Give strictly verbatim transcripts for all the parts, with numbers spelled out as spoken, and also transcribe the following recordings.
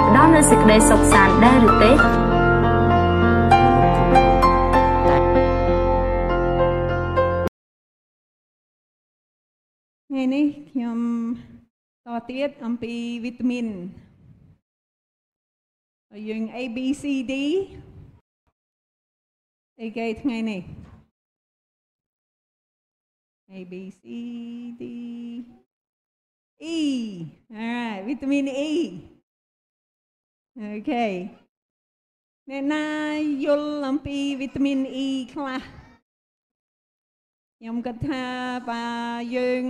ផ្ដល់នូវសេចក្តីសុខសាន្តដែរឬទេថ្ងៃនេះខ្ញុំតទៀតអំពីវីតាមីនយើង A B C D អីគេថ្ងៃនេះ A B C D E alright វីតាមីន E អូខេអ្នកណាយល់អំពីវីតាមីន E ខ្លះខ្ញុំគិតថាបើយើង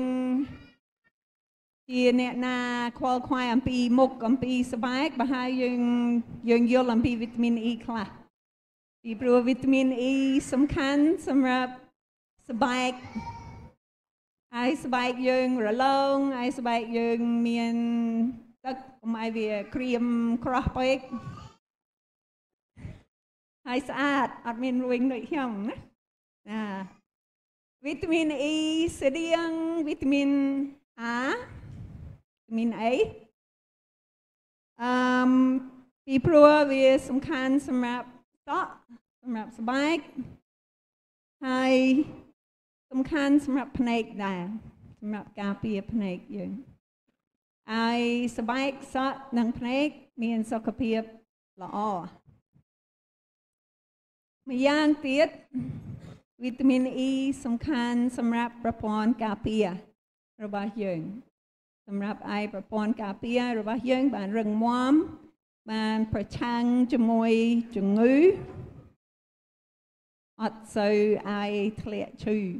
ជាអ្នកណាខ្វល់ខ្វាយអំពីមុខអំពីស្បែកបើហើយយើងយើងយល់អំពីវីតាមីន E ខ្លះពីព្រោះវីតាមីន E សំខាន់សម្រាប់ស្បែកហើយស្បែកយើងរលោងហើយស្បែកយើងមានទឹកកុំឲ្យវាក្រៀមក្រោះពេកហើយស្អាតអត់មានរួញដូចខ្ញុំណាណាវីតាមីន E ស្តៀងវីតាមីន A វីតាមីន A អឺមពីព្រោះវាសំខាន់សម្រាប់តកសម្រាប់ស្បែកហើយសំខាន់សម្រាប់ភ្នែកដែរសម្រាប់ការពារភ្នែកយើងហើយស្បែកសក់និងភ្នែកមានសុខភាពល្អម្យ៉ាងទៀតវីតាមីន E សំខាន់សម្រាប់ប្រព័ន្ធការពាររបស់យើងសម្រាប់ឲ្យប្រព័ន្ធការពាររបស់យើងបានរឹងមាំបានប្រឆាំងជាមួយជំងឺអត់សូវឲ្យធ្លាក់ឈឺ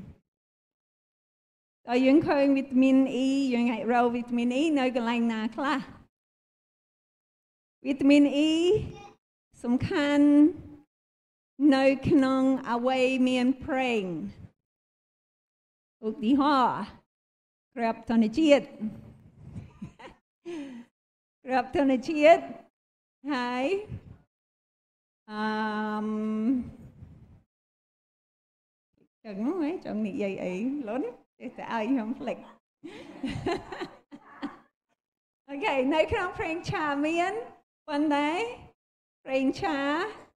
តើយើងឃើញវីតាមីន E យើងអាចរកវីតាមីន E នៅកន្លែងណាខ្លះវីតាមីន E សំខាន់នៅក្នុងអវ័យមានប្រេងឧទាហរណ៍ក្របធនជាតិក្របធនជាតិហើយអឺមចឹងហ៎ចង់និយាយអីលុនតែឲ្យខ្ញុំផ្លេចអូខេនៅក្នុងប្រេងឆាមានប៉ុន្តែប្រេងឆា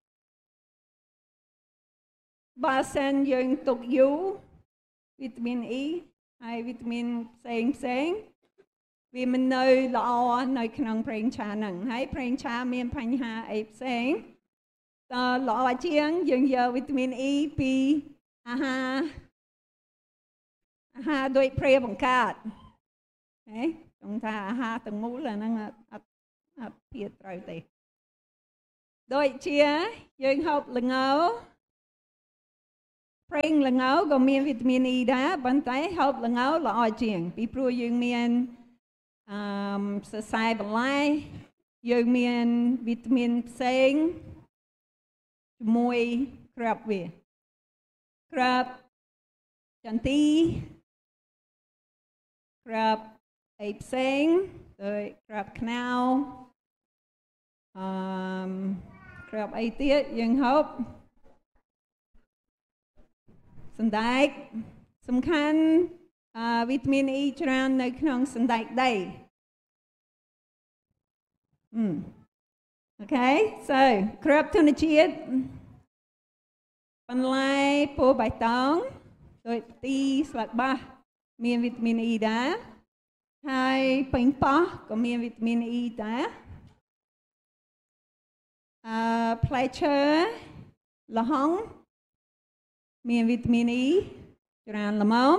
បើសិនយើងទុកយូរវីតាមីន E ហើយវីតាមីនផ្សេងផ្សេងវាមិននៅល្អនៅក្នុងប្រេងឆាហ្នឹងហើយប្រេងឆាមានបញ្ហាអីផ្សេងតើល្អជាងយើងយកវីតាមីន E ពីអាហារអាហារដូចព្រាបង្កើតហ៎ចង់ថាអាហារទាំងមូលអាហ្នឹងអត់អត់ភាពត្រូវទេដូចជាយើងហូបល្ងប្រេងល្ងក៏មានវីតាមីន E ដែរប៉ុន្តែហូបល្ងល្អជាងពីព្រោះយើងមានអឺសរសៃបន្លែយើងមានវីតាមីនផ្សេងជាមួយក្របវាក្របចន្ទីក្របអីផ្សេងដូចក្របខ្នោអឺក្របអីទៀតយើងហូបសណ្តែកសំខាន់វីតាមីន E ច្រើននៅក្នុងសណ្តែកដីអូខេ so ក្របធនជាតិបន្លែពណ៌បៃតងដូចផ្ទីស្លឹកបាសមានវីតាមីន E ដែរហើយប៉េងប៉ោះក៏មានវីតាមីន E ដែរអឺផ្លែឈើល្ហុងមានវីតាមីន E ច្រើនល្មម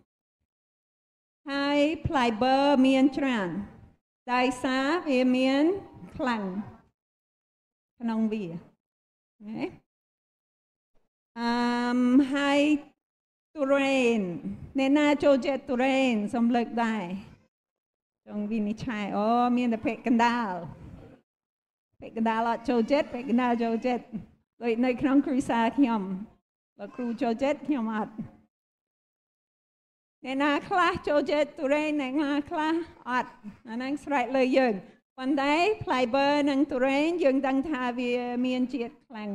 ហើយ fiber មានច្រើនដោយសារវាមានខ្លាំងក្នុងវាណាអឺមហើយទូរ៉េនអ្នកណាចូលចិត្តទូរ៉េនសំលើកដែរចង់វិនិច្ឆ័យអូមានតែពេកកណ្ដាលពេកកណ្ដាលអត់ចូលចិត្តពេកកណ្ដាលចូលចិត្តដូចនៅក្នុងគ្រួសារខ្ញុំបើគ្រូចូលចិត្តខ្ញុំអត់អ្នកណាខ្លះចូលចិត្តទូរ៉េនអ្នកណាខ្លះអត់អាហ្នឹងស្រេចលើយើងប៉ុន្តែ fiber និងទូរ៉េនយើងដឹងថាវាមានជាតិខ្លាំង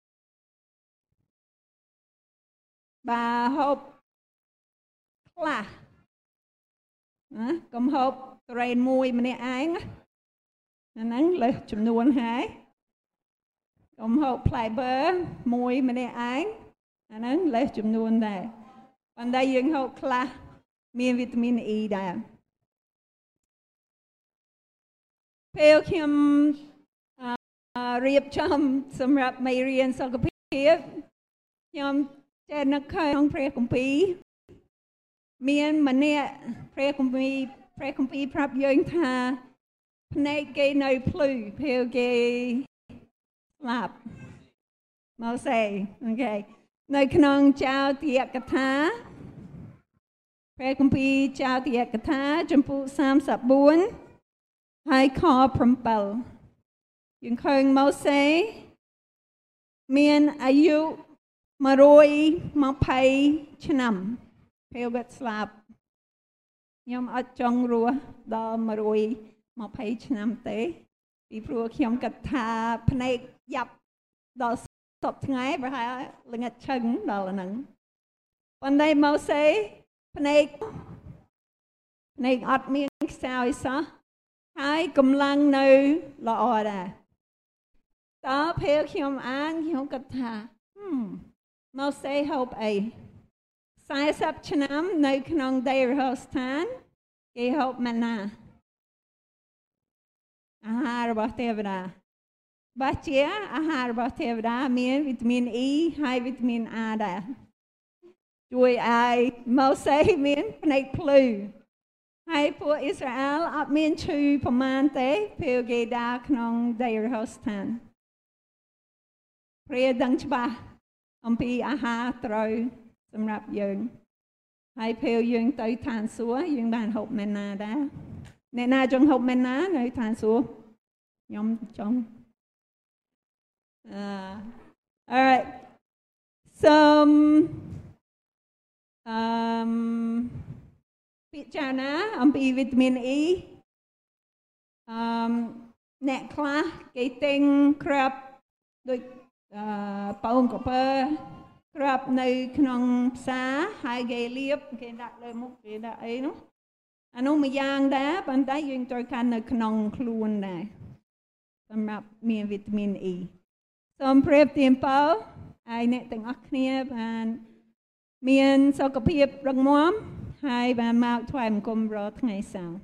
បើហូបខ្លះណាកុំហូបទូរ៉េនមួយម្នាក់ឯងហ្នឹងលើសចំនួនហើយកុំហូបផ្លែបឺមួយម្នាក់ឯងអាហ្នឹងលើសចំនួនដែរប៉ុន្តែយើងហូបខ្លះមានវីតាមីន E ដែរពេលខ្ញុំរៀបចំសម្រាប់មេរៀនសុខភាពខ្ញុំចេះនឹកឃើញក្នុងព្រះគម្ពីរមានម្នាក់ព្រះគម្ពីរព្រះគម្ពីរប្រាប់យើងថាភ្នែកគេនៅភ្លឺពេលគេស្លាប់ម៉ូសេអូខេនៅក្នុងចោទយកថាព្រះគម្ពីរចោទយកថាចំពោះសាមសិបបួនហើយខbảyយើងឃើញម៉ូសេមានអាយុmột trăm hai mươiឆ្នាំពេលគាត់ស្លាប់ខ្ញុំអត់ចង់រស់ដល់một trăm hai mươiឆ្នាំទេពីព្រោះខ្ញុំគិតថាភ្នែកយ៉ាប់ដល់សពថ្ងៃប្រហែលល្ងិតឈឹងដល់ហ្នឹងប៉ុន្តែម៉ូសេភ្នែកភ្នែកអត់មានខ្សោយសោះហើយកម្លាំងនៅល្អដែរតើពេលខ្ញុំអានខ្ញុំគិតថាម៉ូសេហូបអី40ឆ្នាំនៅក្នុងដីរហោស្ថានគេហូបម៉ាណាអាហាររបស់ទេវតាបើជាអាហាររបស់ទេវតាមានវីតាមីន E ហើយវីតាមីន A ដែរជួយឲ្យម៉ូសេមានភ្នែកភ្លឺហើយពួកអ៊ីស្រាអែលអត់មានឈឺប្រមាណទេពេលគេដើរក្នុងដីរហោស្ថានព្រះដឹងច្បាស់អំពីអាហារត្រូវសម្រាប់យើងហើយពេលយើងទៅឋានសួគ៌យើងបានហូបមែនណាដែរអ្នកណាចង់ហូបមែនណានៅឋានសួគ៌ខ្ញុំចង់អឺ alright some um ពិចារណាអំពីវីតាមីន E អឺអ្នកខ្លះគេទិញក្របដូចអឺប៉ោមកពើក្របនៅក្នុងផ្សារហើយគេលាបគេដាក់លើមុខគេដាក់អីនោះអានោះមួយយ៉ាងដែរប៉ុន្តែយើងត្រូវការនៅក្នុងខ្លួនដែរសម្រាប់មានវីតាមីន E សូមប្រៀបធៀបទៅឲ្យអ្នកទាំងអស់គ្នាបានមានសុខភាពរឹងមាំហើយបានមកថ្វាយបង្គំរាល់ថ្ងៃសៅរ៍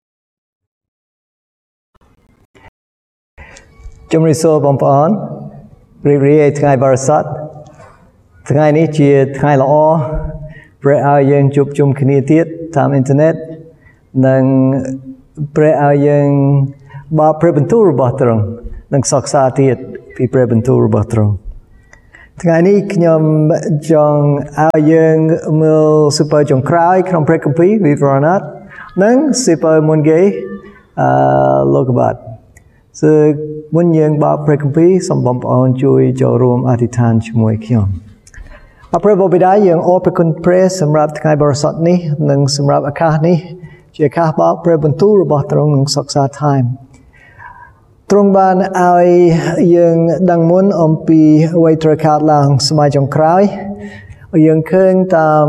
ជំរាបសួរបងប្អូនរីករាយថ្ងៃបរិសុទ្ធថ្ងៃនេះជាថ្ងៃល្អព្រះឲ្យយើងជួបជុំគ្នាទៀតតាមអ៊ីនធឺណិតនិងព្រះឲ្យយើងបកព្រះបន្ទូលរបស់ទ្រង់និងសិក្សាទៀតពីព្រះបន្ទូលរបស់ទ្រង់ថ្ងៃនេះខ្ញុំចង់ឲ្យយើងមើលសៀវភៅចុងក្រោយក្នុងព្រះគម្ពីរវិវរណៈនិងសៀវភៅមុនគេអឺលោកុបាទគឺមុនយើងបកព្រះគម្ពីរសូមបងប្អូនជួយចូលរួមអធិដ្ឋានជាមួយខ្ញុំអរព្រះបិតាយើងអរព្រគុណព្រះសម្រាប់ថ្ងៃបរិសុទ្ធនេះនិងសម្រាប់ឱកាសនេះជាឱកាសបកព្រះបន្ទូលរបស់ទ្រង់និងសិក្សាថែមទ្រង់បានឲ្យយើងដឹងមុនអំពីអ្វីត្រូវកើតឡើងសម័យចុងក្រោយយើងឃើញតាម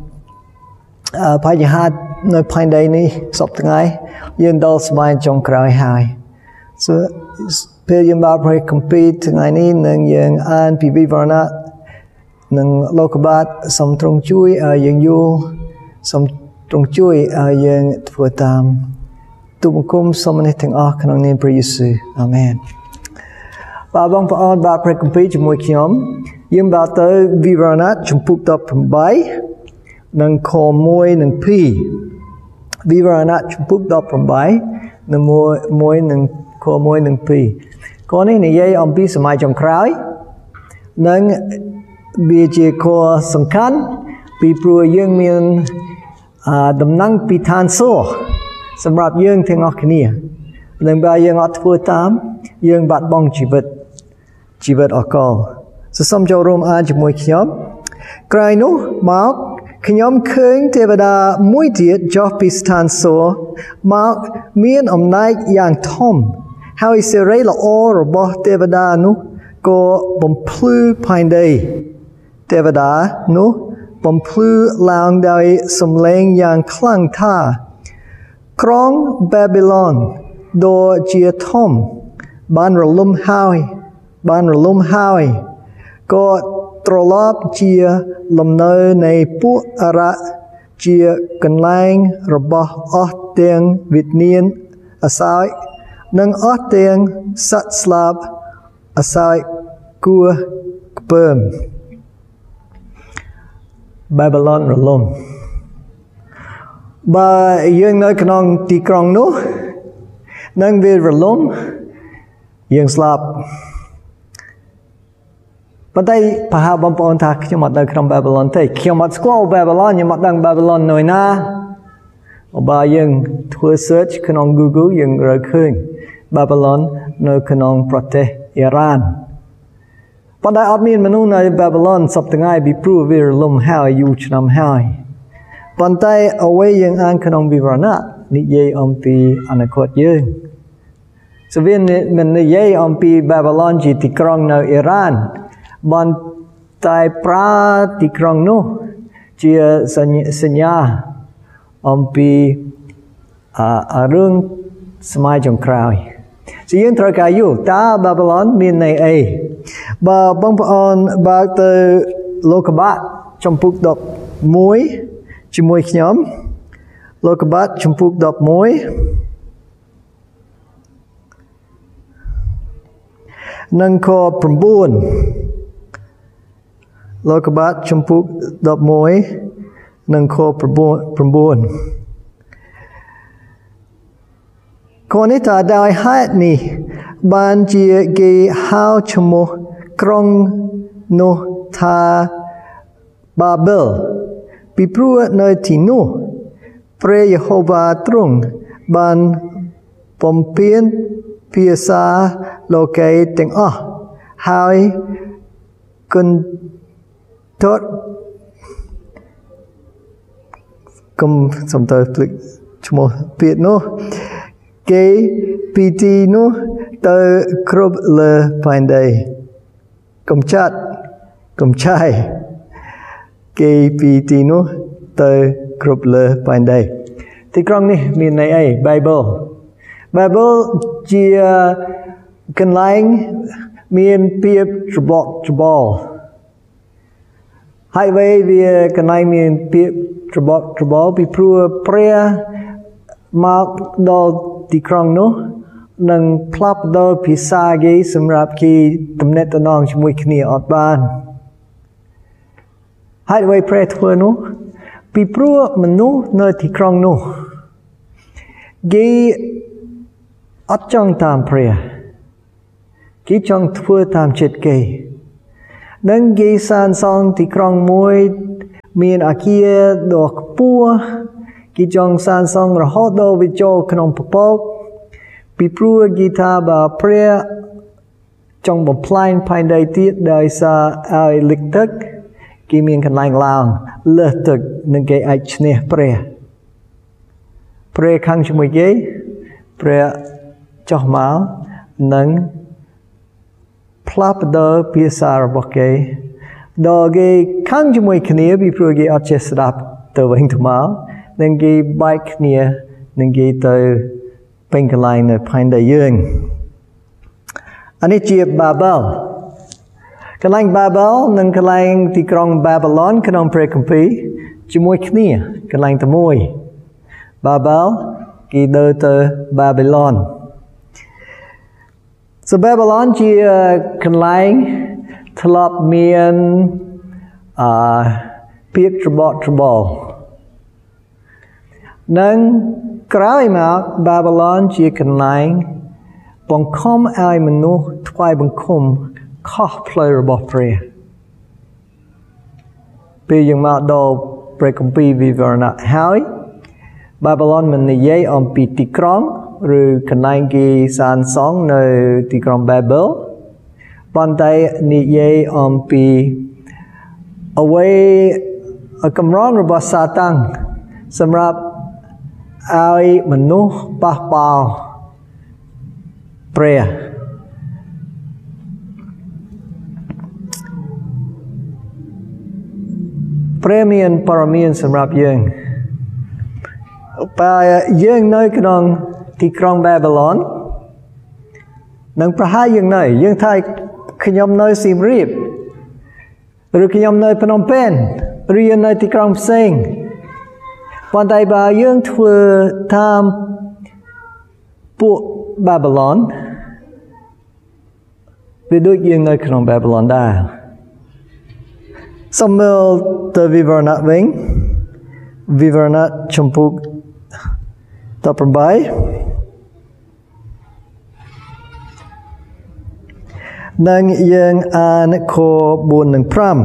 បញ្ហានៅផែនដីនេះសពថ្ងៃយើងដល់សម័យចុងក្រោយហើយ so ពេលយើងបកព្រះគម្ពីរថ្ងៃនេះនឹងយើងអានពីវិវរណៈនិងលោកុបាទសូមទ្រង់ជួយឲ្យយើងយល់សូមទ្រង់ជួយឲ្យយើងធ្វើតាមទូបង្គំសូមនេះទាំងអស់ក្នុងនាមព្រះយេស៊ូវអាមែនបាទបងប្អូនបាទព្រះគម្ពីរជាមួយខ្ញុំយើងបាទទៅវិវរណៈជំពូកដប់ប្រាំនិងខមួយនិងពីរវិវរណៈជំពូកដប់ប្រាំនិងមួយនិងខមួយនិងពីរខនេះនិយាយអំពីសម័យចុងក្រោយនិងវាជាខសំខាន់ពីព្រោះយើងមានដំណឹងពីឋានសួគ៌សម្រាប់យើងទាំងអស់គ្នានិងបើយើងអត់ធ្វើតាមយើងបាត់បង់ជីវិតជីវិតអកលសូមចូលរួមអានជាមួយខ្ញុំក្រោយនោះមកខ្ញុំឃើញទេវតាមួយទៀតចុះពីស្ថានសួគ៌មកមានអំណាចយ៉ាងធំហើយសេរីល្អរបស់ទេវតានោះក៏បំភ្លឺផែនដីទេវតានោះបំភ្លឺឡើងដោយសំឡេងយ៉ាងខ្លាំងថាក្រុងបាប៊ីឡូនដ៏ជាធំបានរលំហើយបានរលំហើយក៏ត្រឡប់ជាលំនៅនៃពួកអរៈជាកន្លែងរបស់អស់ទាំងវិញ្ញាណអសោយនិងអស់ទាំងសត្វស្លាបអសោយគួរខ្ពើមបាប៊ីឡុនរលំបើយើងនៅក្នុងទីក្រុងនោះនឹងវារលំយើងស្លាប់ប៉ុន្តែប្រហែលបងប្អូនថាខ្ញុំអត់នៅក្នុងបាប៊ីឡុនទេខ្ញុំអត់ស្គាល់បាប៊ីឡុនខ្ញុំអត់ដឹងបាប៊ីឡុននៅណាបើយើងធ្វើ search ក្នុង Google យើងរកឃើញបាប៊ីឡុននៅក្នុងប្រទេសអ៊ីរ៉ានប៉ុន្តែអត់មានមនុស្សនៅបាប៊ីឡុនសពថ្ងៃពីព្រោះវារលំហើយយូរឆ្នាំហើយប៉ុន្តែអ្វីយើងអានក្នុងវិវរណៈនិយាយអំពីអនាគតយើងsoវាមិននិយាយអំពីបាប៊ីឡុនជាទីក្រុងនៅអ៊ីរ៉ានប៉ុន្តែប្រើទីក្រុងនោះជាសញ្ញាអំពីអរឿងសម័យចុងក្រោយជាយើងត្រូវការយល់តើបាប៊ីឡុនមានន័យអីបើបងប្អូនបើកទៅលោកុបាតចំពុកដប់មួយជាមួយខ្ញុំលោកុបាតចំពុកដប់មួយនិងខប្រាំបួនលោកុបាតចំពុកដប់មួយនិងខប្រាំបួនខនេះថាដោយហេតុនេះបានជាគេហៅឈ្មោះក្រុងនោះថាបាប៊ីលពីព្រោះនៅទីនោះព្រះយេហូវ៉ាទ្រង់បានបំពេញភាសាលោកីទាំងអស់ហើយគន់ទតគុំសំទៅភ្លេចឈ្មោះពាក្យនោះគេពីទីនោះទៅគ្រប់លើផែនដីកំចាត់កំឆាយគេពីទីនោះទៅគ្រប់លើផែនដីទីក្រុងនេះមានន័យអី Bible Bible ជាកន្លែងមានភាពច្របល់ច្បល់ហើយវាកន្លែងមានភាពច្របល់ច្បល់ពីព្រោះព្រះមកដល់ទីក្រុងនោះនឹងផ្លាប់ដល់ភាសាគេសម្រាប់គេទំនាក់ទំនងជាមួយគ្នាអត់បានហើយអ្វីព្រះធ្វើនោះពីព្រោះមនុស្សនៅទីក្រុងនោះគេអត់ចង់តាមព្រះគេចង់ធ្វើតាមចិត្តគេនឹងគេសាងសង់ទីក្រុងមួយមានអគារដ៏ខ្ពស់គេចង់សាងសង់រហូតដល់វាចូលក្នុងពពកពីព្រោះគេថាបើព្រះចង់បំផ្លាញផែនដីទៀតដោយសារឲ្យលិចទឹកគេមានកន្លែងឡើងលើសទឹកនឹងគេអាចឈ្នះព្រះព្រះខាងជាមួយគេព្រះចុះមកនឹងផ្លាស់ប្ដូរភាសារបស់គេដល់គេខាងជាមួយគ្នាពីព្រោះគេអត់ចេះស្ដាប់ទៅវិញទៅមកនឹងគេបែកគ្នានឹងគេទៅពេញកន្លែងនៅផែនដីយើងអានេះជាបាប៊ីលកន្លែងបាប៊ីលនិងកន្លែងទីក្រុងបាប៊ីឡុនក្នុងព្រះគម្ពីរជាមួយគ្នាកន្លែងតែមួយបាប៊ីលគេដើរទៅបាប៊ីឡុនSo Babylon ជាកន្លែងធ្លាប់មានអឺភាពច្របល់ច្របល់និងក្រោយមក Babylon ជាកន្លែងបង្ខំឲ្យមនុស្សថ្វាយបង្គំខុសផ្លូវរបស់ព្រះពេលយើងមកដល់ព្រះគម្ពីរវិវរណៈហើយ Babylon មិននិយាយអំពីទីក្រុងឬកន្លែងគេសាងសង់នៅទីក្រុង Babel ប៉ុន្តែនិយាយអំពីអ្វីកម្រងរបស់សាតាំងសម្រាប់ឲ្យមនុស្សប៉ះពាល់ព្រះព្រះមានព័ត៌មានសម្រាប់យើងបើយើងនៅក្នុងទីក្រុង Babylon នឹងប្រហារយើងនៅយើងថាខ្ញុំនៅសៀមរាបឬខ្ញុំនៅភ្នំពេញឬយើងនៅទីក្រុងផ្សេងប៉ុន្តែបើយើងធ្វើតាមពួក Babylon វាដូចយើងនៅក្នុង Babylon ដែរសំមើលទៅវិវរណៈវិញវិវរណៈចំពុកដប់ប្រាំបីនឹងយើងអានខបួននិងប្រាំ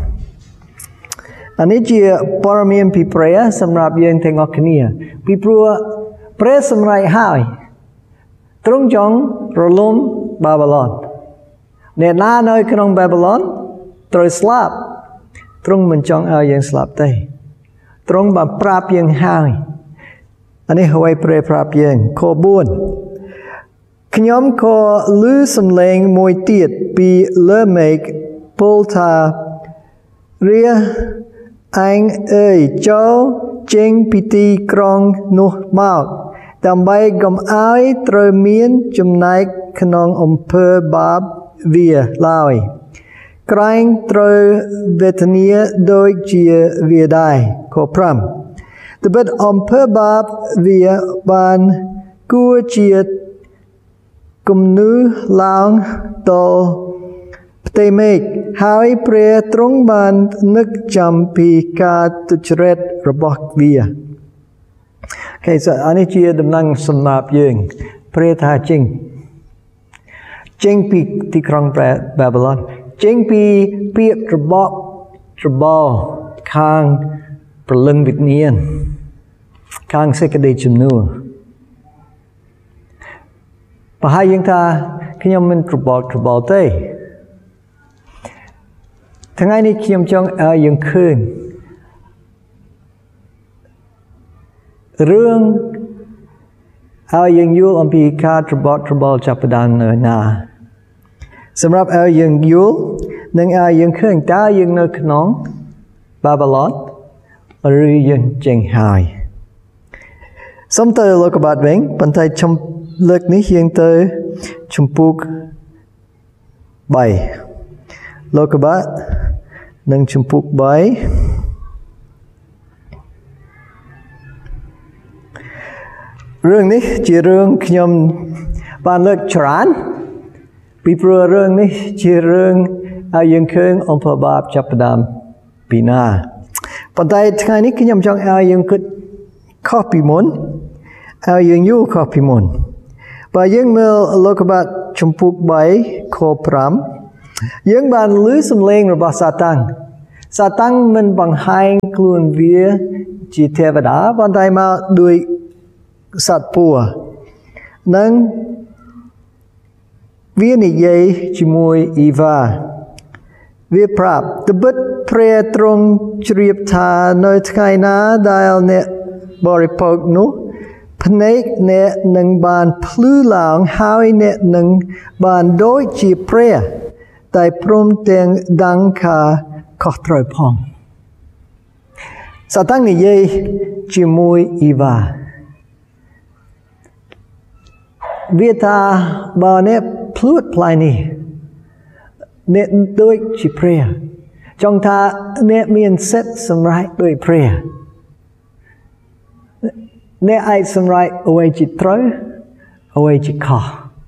អានេះជាព័ត៌មានពីព្រះសម្រាប់យើងទាំងអស់គ្នាពីព្រោះព្រះសម្រេចហើយទ្រង់ចង់រលំបាប៊ីឡូនអ្នកណានៅក្នុងបាប៊ីឡូនត្រូវស្លាប់ទ្រង់មិនចង់ឲ្យយើងស្លាប់ទេទ្រង់បានប្រាប់យើងហើយអានេះហើយព្រះប្រាប់យើងខបួនខ្ញុំក៏ឮសំឡេងមួយទៀតពីលើមេឃពោលថារាអញអើយចូលចេញពីទីក្រុងនោះមកដើម្បីកុំឲ្យត្រូវមានចំណែកក្នុងអំពើបាបវាឡើយក្រែងត្រូវវេទនាដូចជាវាដែរខប្រាំត្បិតអំពើបាបវាបានគួរជាគំនូឡើងដល់ផ្ទៃមេឃហើយព្រះទ្រង់បាននឹកចាំពីការទុច្ចរិតរបស់វាគេថាអានេះជាដំណឹងសម្រាប់យើងព្រះថាចេញចេញពីទីក្រុងបាប៊ីឡូនចេញពីពាក្យរបបរបបខាងព្រលឹងវិញ្ញាណខាងសេចក្តីជំនឿប្រហែលយើងថាខ្ញុំមិនរបបរបបទេថ្ងៃនេះខ្ញុំចង់ឲ្យយើងឃើញរឿងឲ្យយើងយល់អំពីការរបបរបបចាប់ផ្ដើមនៅណាសម្រាប់ឲ្យយើងយល់និងឲ្យយើងឃើញតើយើងនៅក្នុងបាប៊ីឡូនឬយើងចេញហើយសូមទៅលោកបាត់វិញប៉ុន្តែចំលើកនេះយើងទៅជំពូកបីលោកបាត់និងជំពូកបីរឿងនេះជារឿងខ្ញុំបានលើកច្រើនពីព្រោះរឿងនេះជារឿងឲ្យយើងឃើញអំពើបាបចាប់ផ្ដើមពីណាប៉ុន្តែថ្ងៃនេះខ្ញុំចង់ឲ្យយើងគិតខុសពីមុនឲ្យយើងយល់ខុសពីមុនបើយើងមើលលោកបាត់ជំពូកបីខប្រាំយើងបានឮសំឡេងរបស់សាតាំងសាតាំងមិនបង្ហាញខ្លួនវាជាទេវតាប៉ុន្តែមកដោយសត្វពស់និងវានិយាយជាមួយអ៊ីវ៉ាវាប្រាប់ត្បិតព្រះទ្រង់ជ្រាបថានៅថ្ងៃណាដែលអ្នកបរិភោគនោះភ្នែកអ្នកនឹងបានភ្លឺឡើងហើយអ្នកនឹងបានដូចជាព្រះតែព្រមទាំងដឹងថាខុសត្រូវផងសាតាំងនិយាយជាមួយអ៊ីវ៉ាវាថាបើអ្នកភ្លួតផ្លែនេះអ្នកដូចជាព្រះចង់ថាអ្នកមានសិទ្ធិសម្រេចដោយព្រះអ្នកអាចសម្រេចអ្វីជាត្រូវអ្វីជាខុស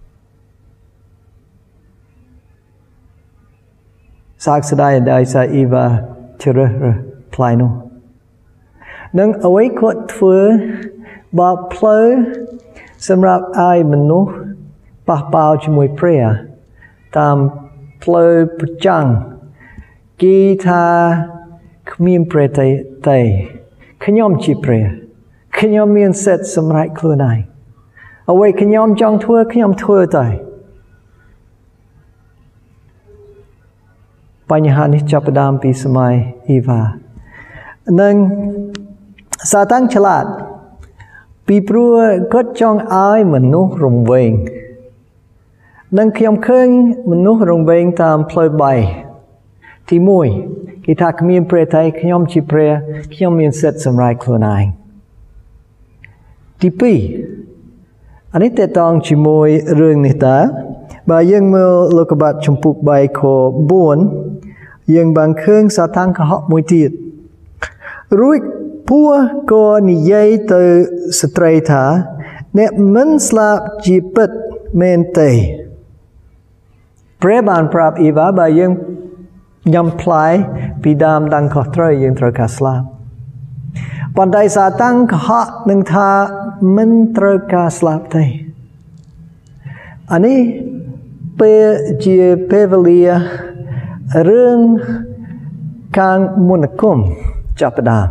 សាកស្ដាយដោយសារអ៊ីវ៉ាជ្រើសរើសផ្លែនោះនឹងអ្វីគាត់ធ្វើបើផ្លូវសម្រាប់ឲ្យមនុស្សប៉ះប៉ោជាមួយព្រះតាមផ្លូវប្រចាំងគេថាគ្មានព្រះទេទេខ្ញុំជាព្រះខ្ញុំមានសិទ្ធិសម្រេចខ្លួនឯងអ្វីខ្ញុំចង់ធ្វើខ្ញុំធ្វើទៅបញ្ហានេះចាប់ផ្ដើមពីសម័យអ៊ីវ៉ានិងសាតាំងឆ្លាតពីព្រោះគាត់ចង់ឲ្យមនុស្សរង្វេងនិងខ្ញុំឃើញមនុស្សរង្វេងតាមផ្លូវបីទីមួយគេថាគ្មានព្រះទេខ្ញុំជាព្រះខ្ញុំមានសិទ្ធិសម្រេចខ្លួនឯងទីពីរอันนี้แต่ต้องชิมวยเรื่องนี้ตาบายังเมื่อโลกบัตชมพูใบโคบวนยังบางเครื่องสาตังขะมวยตีดรู้พัวก็นิยัยเตอสตรีถาเนมันสลาบจีบดเมนเตพระบานปราบอีวาบายังยำพลายปีดามดังขอตรยังตรกาสลาบปันไดสาตังขะหนึ่งทามันตรกาสลาบเตอันนี้เปจีเปเวเลียเรื่องการมุนกุมจับดาม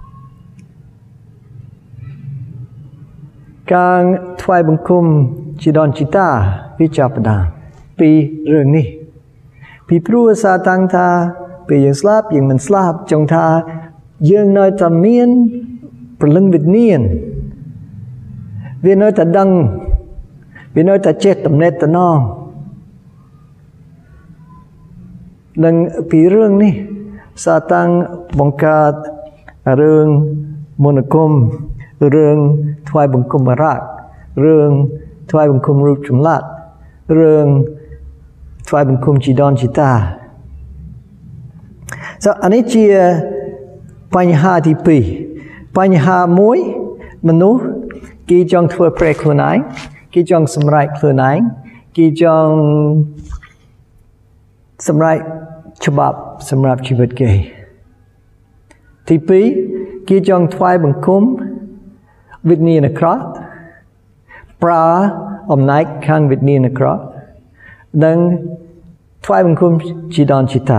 การถวายบังคมจิดอนจิตาวิจับดามปีเรื่องนี้ปีพระสาตังทาปียังสลาบยังมันสลาบจงทายังน้อยตะเมียนประลึงวิญญาณเวียนน้อยตะดังเวียนน้อยตะเจ็ดตำเนตตะนองดังปีเรื่องนี้สาตังบังการเรื่องมนกุมเรื่องถวายบังคมรักเรื่องถวายบังคมรูปจุมลัดเรื่องถวายบังคมจีดอนจิตา so อันนี้จีปัญหาที่ปีปัญหามวยมนุษย์กีจงทวเปรคลนายกีจงสมไรคลนายกีจงสมไรฉบับสำหรับชีวิตเกย์ที่ปีกีจงถวายบังคมวิญญาณคราปลาอมนายข้างวิญญาณคราดังถวายบังคมจีดอนจิตา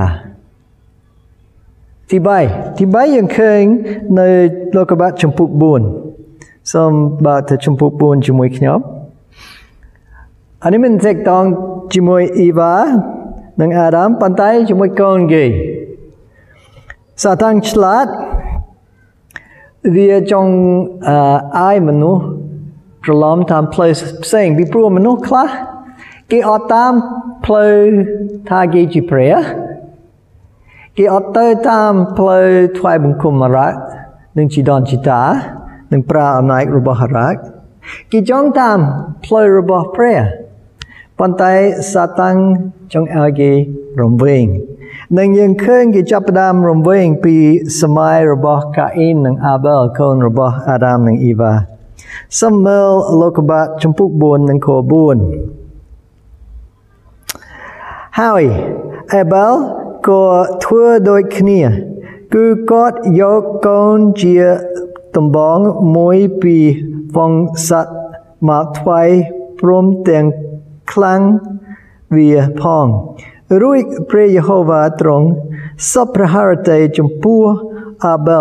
ที่ใบที่ใบยังเคยในโลกบัตชมพูบุญสมบัติชมพูบุญจมวยขยบอันนี้มันเสกตองจมวยอีวาดังอาดัมปันไตจมวยกอนเกย์สาตังฉลาดเวียจงอายมนุษย์กระล้อมตามเพลย์เสียงบิปรัวมนุษย์คลาเกี่ยวตามเพลย์ทาเกจิเปรียเกี่ยวเตยตามเพลย์ถวายบังคมมารักหนึ่งจีดอนจิตาหนึ่งปราอำนาจระบหรักกี่จงตามเพลย์ระบเปรียปันไตสาตังจงเอาเกรมเวงหนึ่งยังเคยกิจับดามรมเวงปีสมัยระบกาอินหนึ่งอาเบลคนระบอาดามหนึ่งอีวาสมเมลโลกบัตชมพูบุญหนึ่งโคบุญฮาวเอเบลก็ทั่วโดยขณีคือกอดยกกอนเจียตำบองมวยปีฟองสัตมาถวายพร้อมแต่งคลังเวียพองรู้พระเยโฮวาตรงสัพพะหารเตจมพูอาเบล